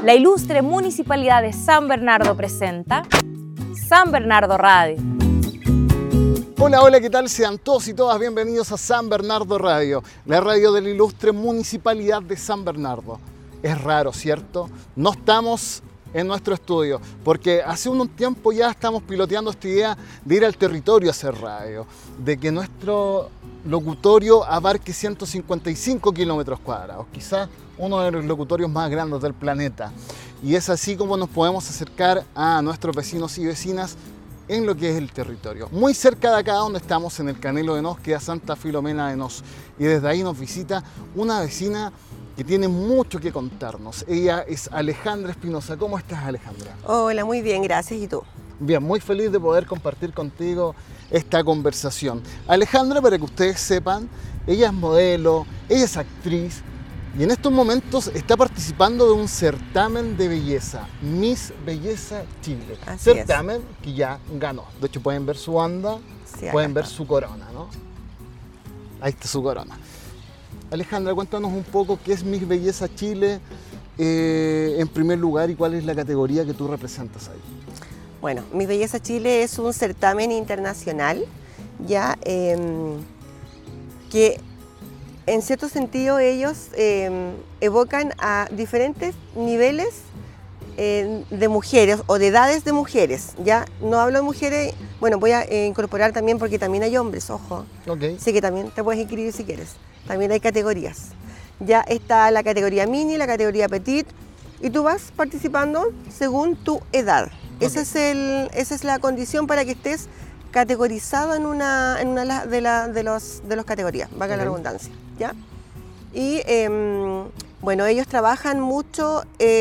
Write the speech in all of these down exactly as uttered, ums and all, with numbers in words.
La ilustre Municipalidad de San Bernardo presenta San Bernardo Radio. Hola, hola, ¿qué tal? Sean todos y todas bienvenidos a San Bernardo Radio, la radio de la ilustre Municipalidad de San Bernardo. Es raro, ¿cierto? No estamos en nuestro estudio, porque hace un tiempo ya estamos piloteando esta idea de ir al territorio a hacer radio, de que nuestro locutorio abarque ciento cincuenta y cinco kilómetros cuadrados, quizás uno de los locutorios más grandes del planeta. Y es así como nos podemos acercar a nuestros vecinos y vecinas en lo que es el territorio. Muy cerca de acá donde estamos, en el Canelo de Nos, queda Santa Filomena de Nos. Y desde ahí nos visita una vecina que tiene mucho que contarnos. Ella es Alejandra Espinosa. ¿Cómo estás, Alejandra? Hola, muy bien, gracias. ¿Y tú? Bien, muy feliz de poder compartir contigo esta conversación. Alejandra, para que ustedes sepan, ella es modelo, ella es actriz y en estos momentos está participando de un certamen de belleza, Miss Belleza Chile. Así certamen es. Que ya ganó. De hecho, pueden ver su banda, sí, pueden ver está. su corona, ¿no? Ahí está su corona. Alejandra, cuéntanos un poco qué es Miss Belleza Chile, eh, en primer lugar, y cuál es la categoría que tú representas ahí. Bueno, Miss Belleza Chile es un certamen internacional, ya eh, que en cierto sentido ellos eh, evocan a diferentes niveles eh, de mujeres o de edades de mujeres. Ya no hablo de mujeres, bueno, voy a eh, incorporar también porque también hay hombres, ojo. Okay. Así que también te puedes inscribir si quieres. También hay categorías. Ya está la categoría mini, la categoría petit, y tú vas participando según tu edad. Okay. Ese es el, esa es la condición para que estés categorizado en una, en una de, la, de, los, de las categorías, valga okay. la redundancia. ¿Ya? Y eh, bueno, ellos trabajan mucho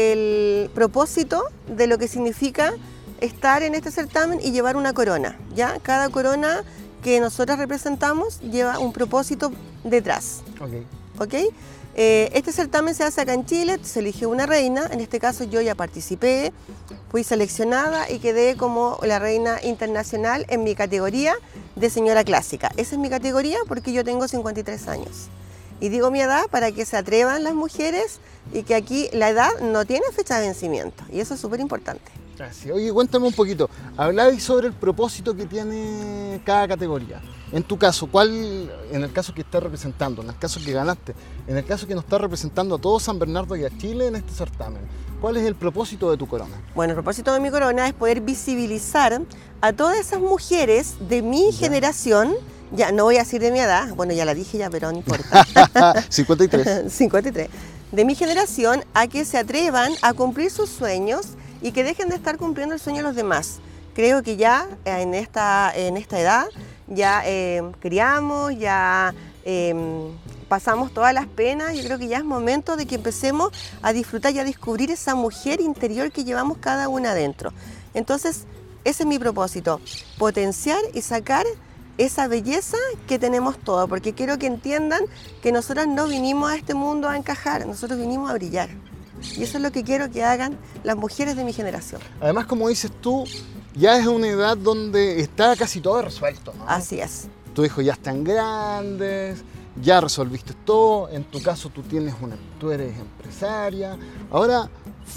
el propósito de lo que significa estar en este certamen y llevar una corona. ¿Ya? Cada corona que nosotros representamos lleva un propósito detrás. Okay. ¿Okay? Eh, este certamen se hace acá en Chile, se elige una reina, en este caso yo ya participé, fui seleccionada y quedé como la reina internacional en mi categoría de señora clásica. Esa es mi categoría porque yo tengo cincuenta y tres años. Y digo mi edad para que se atrevan las mujeres y que aquí la edad no tiene fecha de vencimiento y eso es súper importante. Así. Oye, cuéntame un poquito, hablabais sobre el propósito que tiene cada categoría. En tu caso, ¿cuál, en el caso que estás representando, en el caso que ganaste, en el caso que nos estás representando a todo San Bernardo y a Chile en este certamen, cuál es el propósito de tu corona? Bueno, el propósito de mi corona es poder visibilizar a todas esas mujeres de mi ya. generación, ya no voy a decir de mi edad, bueno ya la dije ya, pero no importa. cincuenta y tres. cincuenta y tres. De mi generación a que se atrevan a cumplir sus sueños y que dejen de estar cumpliendo el sueño de los demás. Creo que ya en esta, en esta edad ya eh, criamos, ya eh, pasamos todas las penas. Yo creo que ya es momento de que empecemos a disfrutar y a descubrir esa mujer interior que llevamos cada una adentro. Entonces, ese es mi propósito, potenciar y sacar esa belleza que tenemos todos, porque quiero que entiendan que nosotras no vinimos a este mundo a encajar, nosotros vinimos a brillar. Y eso es lo que quiero que hagan las mujeres de mi generación. Además, como dices tú, ya es una edad donde está casi todo resuelto, ¿no? Así es. Tus hijos ya están grandes, ya resolviste todo, en tu caso tú, tienes una, tú eres empresaria. Ahora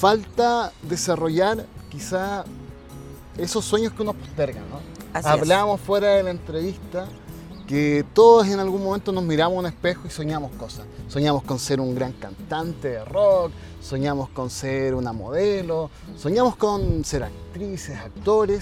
falta desarrollar quizá esos sueños que uno posterga, ¿no? Así Hablábamos es. fuera de la entrevista que todos en algún momento nos miramos a un espejo y soñamos cosas. Soñamos con ser un gran cantante de rock, soñamos con ser una modelo, soñamos con ser actrices, actores.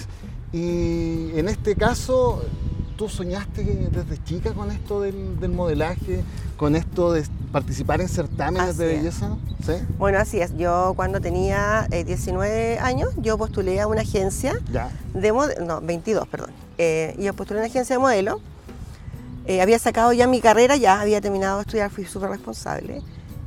Y en este caso, ¿tú soñaste desde chica con esto del, del modelaje, con esto de participar en certámenes así de es. belleza? ¿Sí? Bueno, así es. Yo cuando tenía eh, diecinueve años, yo postulé a una agencia Ya. de modelo, no, veintidós, perdón. Eh, yo postulé a una agencia de modelo. Eh, había sacado ya mi carrera, ya había terminado de estudiar, fui súper responsable.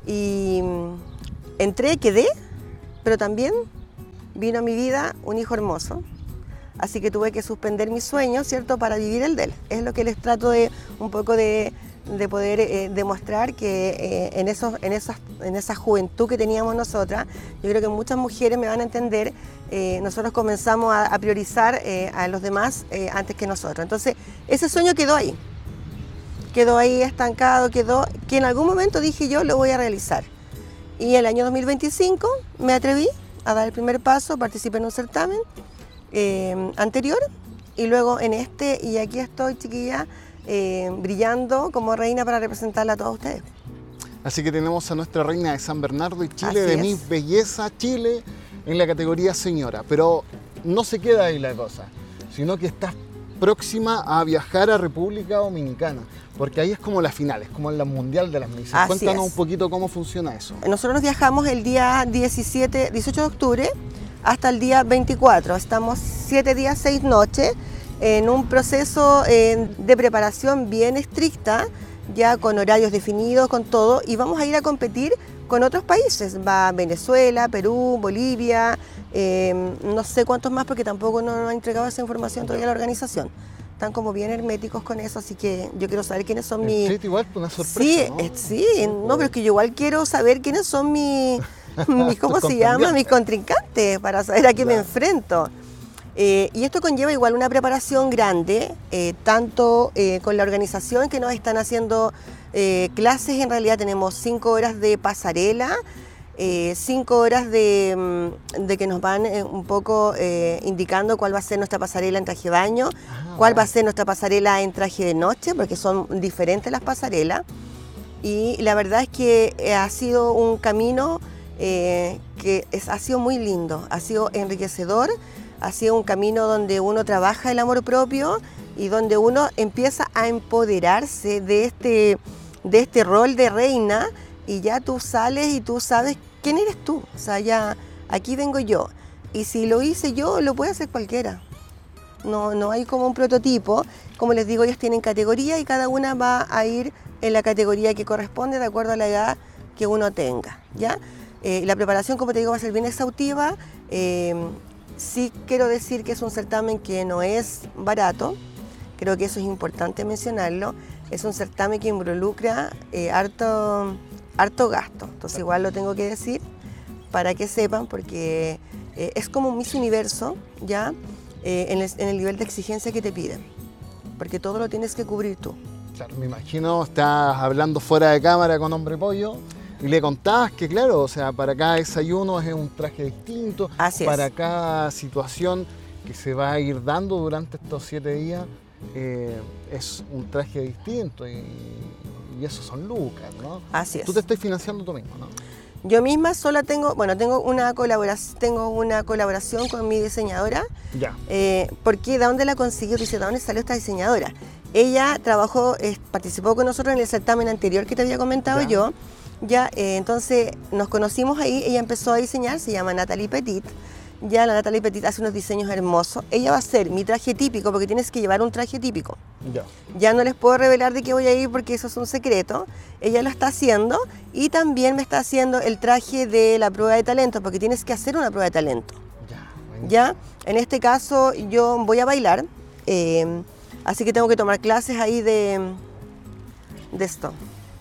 Y mm, entré, quedé, pero también vino a mi vida un hijo hermoso. Así que tuve que suspender mis sueños, ¿cierto?, para vivir el de él. Es lo que les trato de un poco de, de poder eh, demostrar que eh, en, esos, en, esas, en esa juventud que teníamos nosotras, yo creo que muchas mujeres me van a entender, eh, nosotros comenzamos a, a priorizar eh, a los demás eh, antes que nosotros. Entonces, ese sueño quedó ahí. Quedó ahí estancado, quedó, que en algún momento dije yo lo voy a realizar. Y el año dos mil veinticinco me atreví a dar el primer paso, participé en un certamen eh, anterior y luego en este, y aquí estoy, chiquilla, eh, brillando como reina para representarla a todos ustedes. Así que tenemos a nuestra reina de San Bernardo y Chile, Así de es. Miss Belleza Chile, en la categoría señora. Pero no se queda ahí la cosa, sino que estás próxima a viajar a República Dominicana, porque ahí es como la final, es como la mundial de las Misses. Así Cuéntanos es. un poquito cómo funciona eso. Nosotros viajamos el día diecisiete, dieciocho de octubre hasta el día veinticuatro. Estamos siete días, seis noches en un proceso eh, de preparación bien estricta, ya con horarios definidos, con todo, y vamos a ir a competir con otros países. Va Venezuela, Perú, Bolivia, eh, no sé cuántos más porque tampoco nos ha entregado esa información todavía a la organización. Están como bien herméticos con eso, así que yo quiero saber quiénes son mis... Sí, igual, una sorpresa, Sí, ¿no? eh, sí, no, pero es que yo igual quiero saber quiénes son mis, mis ¿cómo Tus se llama? contendientes. Mis contrincantes, para saber a qué me Claro. enfrento. Eh, y esto conlleva igual una preparación grande, eh, tanto eh, con la organización que nos están haciendo eh, clases. En realidad tenemos cinco horas de pasarela, eh, cinco horas de, mm, de que nos van eh, un poco eh, indicando cuál va a ser nuestra pasarela en traje de baño, Ah, cuál va a bueno. ser nuestra pasarela en traje de noche, porque son diferentes las pasarelas. Y la verdad es que eh, ha sido un camino eh, que es, ha sido muy lindo, ha sido enriquecedor, ha sido un camino donde uno trabaja el amor propio y donde uno empieza a empoderarse de este, de este rol de reina, y ya tú sales y tú sabes quién eres tú. O sea, ya aquí vengo yo. Y si lo hice yo, lo puede hacer cualquiera. No, no hay como un prototipo. Como les digo, ellos tienen categoría y cada una va a ir en la categoría que corresponde de acuerdo a la edad que uno tenga, ¿ya? Eh, la preparación, como te digo, va a ser bien exhaustiva. Eh, sí quiero decir que es un certamen que no es barato. Creo que eso es importante mencionarlo. Es un certamen que involucra eh, harto, harto gasto. Entonces igual lo tengo que decir para que sepan, porque eh, es como un Miss Universo, ¿ya? Eh, en, el, en el nivel de exigencia que te piden, porque todo lo tienes que cubrir tú. Claro, me imagino, estás hablando fuera de cámara con Hombre Pollo y le contabas que, claro, o sea, para cada desayuno es un traje distinto, Así es. para cada situación que se va a ir dando durante estos siete días eh, es un traje distinto y, y eso son lucas, ¿no? Así es. Tú te estás financiando tú mismo, ¿no? Yo misma sola tengo, bueno, tengo una colaboración, tengo una colaboración con mi diseñadora. Ya. Eh, ¿Por qué? ¿De dónde la consiguió? Dice, ¿de dónde salió esta diseñadora? Ella trabajó, eh, participó con nosotros en el certamen anterior que te había comentado Ya. yo. Ya, eh, entonces nos conocimos ahí, ella empezó a diseñar, se llama Natalie Petit. Ya la Natalie Petit hace unos diseños hermosos. Ella va a hacer mi traje típico, porque tienes que llevar un traje típico. Ya. Ya no les puedo revelar de qué voy a ir porque eso es un secreto. Ella lo está haciendo y también me está haciendo el traje de la prueba de talento, porque tienes que hacer una prueba de talento. Ya. Bueno. Ya, en este caso yo voy a bailar, eh, así que tengo que tomar clases ahí de, de esto.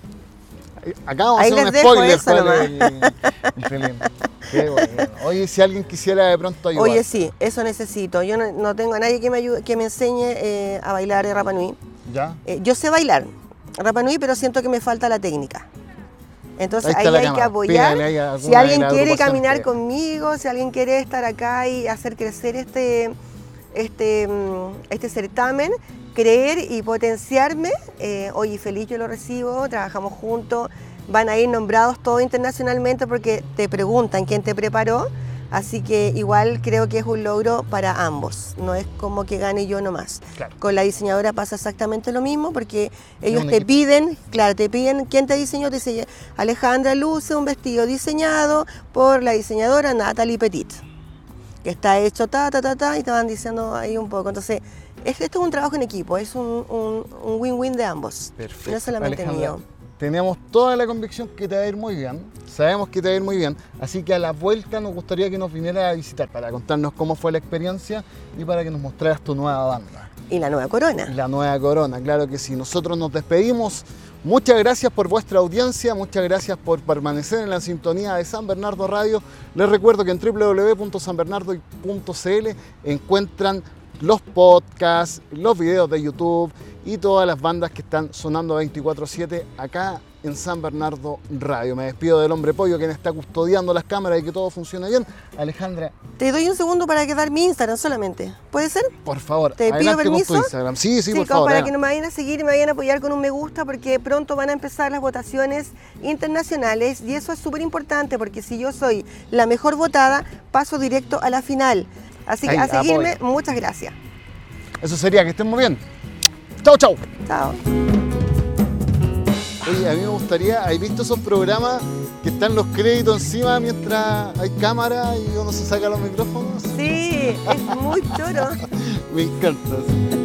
Acá vamos Ahí a hacer les un dejo spoiler. eso ¿cuál nomás. es el- excelente. Qué bueno. Oye, si alguien quisiera de pronto ayudar. Oye, sí, eso necesito. Yo no, no tengo a nadie que me ayude, que me enseñe eh, a bailar de Rapa Nui. Ya. Eh, yo sé bailar Rapa Nui, pero siento que me falta la técnica. Entonces Ahí ahí, está la hay que cámara. apoyar. Pídale ahí a Si alguna de alguien las quiere agrupaciones caminar que- conmigo, si alguien quiere estar acá y hacer crecer este, este, mm, este certamen, creer y potenciarme, eh, oye, feliz yo lo recibo, trabajamos juntos, van a ir nombrados todos internacionalmente porque te preguntan quién te preparó, así que igual creo que es un logro para ambos, no es como que gane yo nomás. Claro. Con la diseñadora pasa exactamente lo mismo porque ellos un te equipo. piden, claro, te piden, ¿quién te diseñó? Te dice, Alejandra luce un vestido diseñado por la diseñadora Natalie Petit, que está hecho ta, ta, ta, ta, y te van diciendo ahí un poco. Entonces, es- esto es un trabajo en equipo, es un un- un win-win de ambos, Perfecto. no solamente Alejandra, mío. tenemos toda la convicción que te va a ir muy bien, sabemos que te va a ir muy bien, así que a la vuelta nos gustaría que nos vinieras a visitar para contarnos cómo fue la experiencia y para que nos mostraras tu nueva banda, Y la nueva corona. la nueva corona, claro que sí. Nosotros nos despedimos, muchas gracias por vuestra audiencia, muchas gracias por permanecer en la sintonía de San Bernardo Radio. Les recuerdo que en doble u doble u doble u punto san bernardo punto c l encuentran los podcasts, los videos de YouTube y todas las bandas que están sonando veinticuatro siete acá en San Bernardo Radio. Me despido del hombre pollo, quien está custodiando las cámaras y que todo funcione bien. Alejandra. Te doy un segundo para quedar mi Instagram solamente. ¿Puede ser? Por favor, ¿te pido permiso? Con tu Instagram. Sí, sí, Chicos, por favor. para eh. que no me vayan a seguir y me vayan a apoyar con un me gusta, porque pronto van a empezar las votaciones internacionales y eso es súper importante, porque si yo soy la mejor votada, paso directo a la final. Así que Ahí, a seguirme, apoyo. muchas gracias. Eso sería, que estén muy bien. Chau, chau. Chao. Oye, a mí me gustaría, ¿has visto esos programas que están los créditos encima mientras hay cámara y uno se saca los micrófonos? Sí, es muy choro. Me encanta.